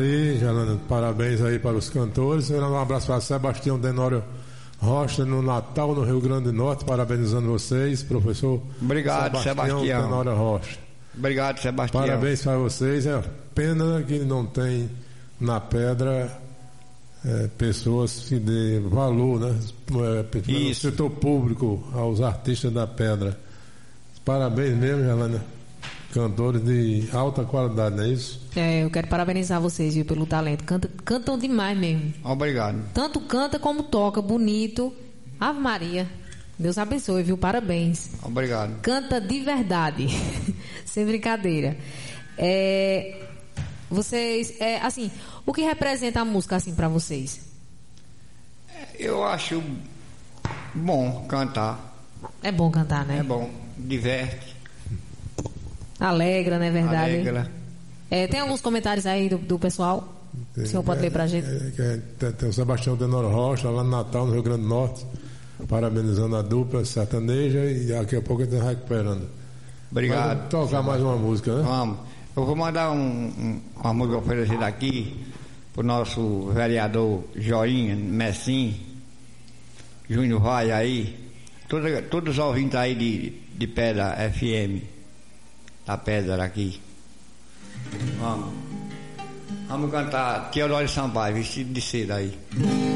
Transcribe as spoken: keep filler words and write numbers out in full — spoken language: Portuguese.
E, Gelane, parabéns aí para os cantores. Um abraço para Sebastião Denório Rocha, no Natal, no Rio Grande do Norte, parabenizando vocês, professor. Obrigado, Sebastião, Sebastião Denório Rocha. Obrigado, Sebastião. Parabéns para vocês. É pena que não tem na pedra é, pessoas que dê valor, né? É, no setor público aos artistas da pedra. Parabéns mesmo, Gelane. Cantores de alta qualidade, não é isso? É, eu quero parabenizar vocês, viu, pelo talento. Canta, cantam demais mesmo. Obrigado. Tanto canta como toca, bonito. Ave Maria. Deus abençoe, viu? Parabéns. Obrigado. Canta de verdade. Sem brincadeira. É, vocês, é, assim, o que representa a música, assim, pra vocês? Eu acho bom cantar. É bom cantar, né? É bom. Diverte. Alegra, não é verdade? Alegra. É, tem alguns comentários aí do, do pessoal? Tem, o senhor pode é, ler pra gente? É, é, tem, tem o Sebastião Denório Rocha, lá no Natal, no Rio Grande do Norte, parabenizando a dupla sertaneja, e daqui a pouco ele está recuperando. Obrigado. Vamos tocar Sebastião. Mais uma música, né? Vamos. Eu vou mandar um, um, uma música oferecida aqui pro nosso vereador Joinha, Messim, Júnior Vai aí, todos, todos os ouvintes aí de, de Pedra F M. Da pedra aqui. Vamos. Vamos cantar Teodoro Sampaio, vestido de seda aí.